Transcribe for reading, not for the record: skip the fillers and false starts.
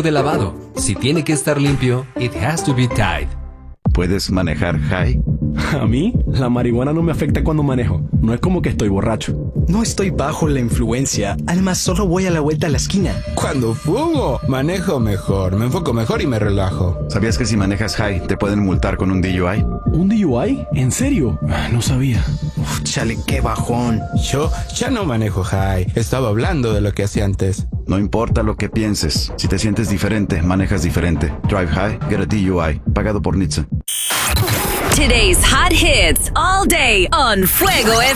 artículo de lavado. Si tiene que estar limpio, it has to be Tide. ¿Puedes manejar high? A mí, la marihuana no me afecta cuando manejo. No es como que estoy borracho. No estoy bajo la influencia. Además, solo voy a la vuelta a la esquina. Cuando fumo, manejo mejor, me enfoco mejor y me relajo. ¿Sabías que si manejas high te pueden multar con un DUI? ¿Un DUI? ¿En serio? No sabía. Chale, qué bajón. Yo ya no manejo high. Estaba hablando de lo que hacía antes. No importa lo que pienses. Si te sientes diferente, manejas diferente. Drive high, get a DUI. Pagado por NHTSA. Today's hot hits all day on Fuego